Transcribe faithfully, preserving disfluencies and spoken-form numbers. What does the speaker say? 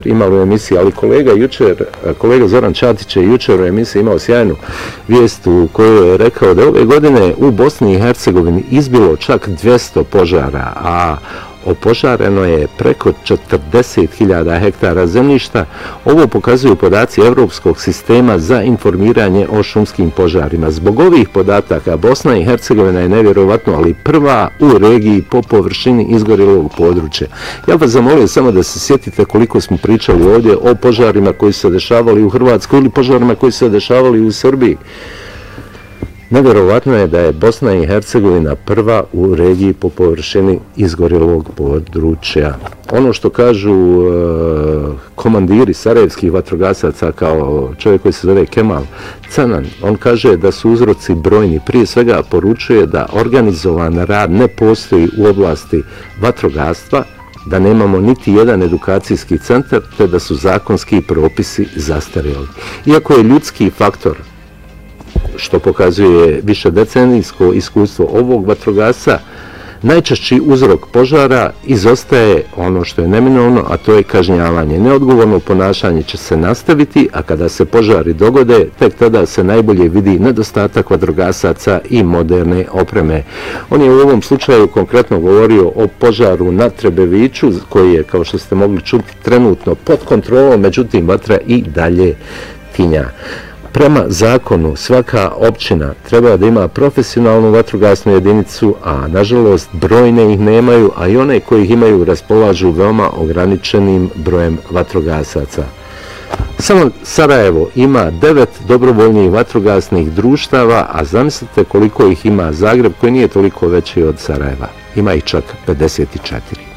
imali u emisiji, ali kolega jučer, kolega Zoran Čatić je jučer u emisiji imao sjajnu vijest u kojoj je rekao da ove godine u Bosni i Hercegovini izbilo čak dvjesto požara, a opožareno je preko četrdeset hiljada hektara zemljišta. Ovo pokazuju podaci Europskog sistema za informiranje o šumskim požarima. Zbog ovih podataka Bosna i Hercegovina je nevjerovatno, ali prva u regiji po površini izgorjelog područja. Ja vas zamolio samo da se sjetite koliko smo pričali ovdje o požarima koji su se dešavali u Hrvatskoj ili požarima koji su se dešavali u Srbiji. Nevjerovatno je da je Bosna i Hercegovina prva u regiji po površini izgorjelog područja. Ono što kažu e, komandiri sarajevskih vatrogasaca, kao čovjek koji se zove Kemal Canan, on kaže da su uzroci brojni. Prije svega poručuje da organizovan rad ne postoji u oblasti vatrogastva, da nemamo niti jedan edukacijski centar, te da su zakonski propisi zastarjeli. Iako je ljudski faktor, što pokazuje višedecenijsko iskustvo ovog vatrogasca, najčešći uzrok požara izostaje ono što je neminovno, a to je kažnjavanje. Neodgovorno ponašanje će se nastaviti, a kada se požari dogode, tek tada se najbolje vidi nedostatak vatrogasaca i moderne opreme. On je u ovom slučaju konkretno govorio o požaru na Trebeviću, koji je, kao što ste mogli čuti, trenutno pod kontrolom, međutim vatra i dalje tinja. Prema zakonu svaka općina treba da ima profesionalnu vatrogasnu jedinicu, a nažalost brojne ih nemaju, a i one koji ih imaju raspolažu veoma ograničenim brojem vatrogasaca. Samo Sarajevo ima devet dobrovoljnih vatrogasnih društava, a zamislite koliko ih ima Zagreb, koji nije toliko veći od Sarajeva. Ima ih čak pedeset četiri.